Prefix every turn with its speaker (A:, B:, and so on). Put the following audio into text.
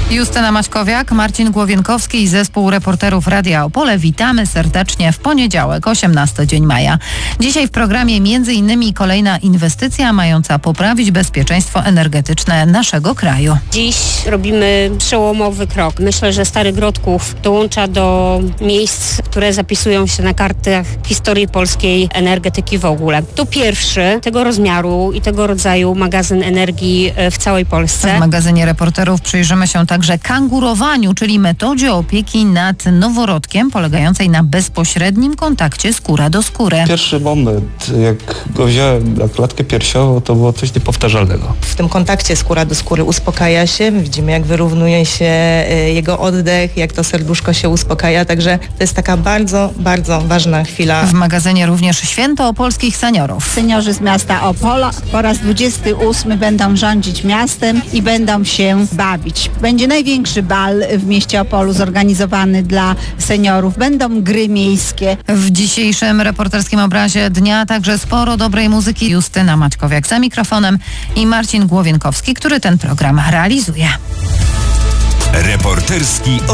A: Justyna Maćkowiak, Marcin Głowienkowski i zespół reporterów Radia Opole. Witamy serdecznie w poniedziałek, 18 dzień maja. Dzisiaj w programie m.in. kolejna inwestycja mająca poprawić bezpieczeństwo energetyczne naszego kraju.
B: Dziś robimy przełomowy krok. Myślę, że Stary Grodków dołącza do miejsc, które zapisują się na kartach historii polskiej energetyki w ogóle. To pierwszy tego rozmiaru i tego rodzaju magazyn energii w całej Polsce.
A: W magazynie reporterów przyjrzymy się także kangurowaniu, czyli metodzie opieki nad noworodkiem polegającej na bezpośrednim kontakcie skóra do skóry.
C: Pierwszy moment, jak go wziąłem na klatkę piersiową, to było coś niepowtarzalnego.
D: W tym kontakcie skóra do skóry uspokaja się, widzimy jak wyrównuje się jego oddech, jak to serduszko się uspokaja, także to jest taka bardzo, bardzo ważna chwila.
A: W magazynie również święto opolskich seniorów.
E: Seniorzy z miasta Opola po raz 28 będą rządzić miastem i będą się bawić. Będzie największy bal w mieście Opolu zorganizowany dla seniorów. Będą gry miejskie.
A: W dzisiejszym reporterskim obrazie dnia także sporo dobrej muzyki. Justyna Maćkowiak za mikrofonem i Marcin Głowienkowski, który ten program realizuje.
F: Reporterski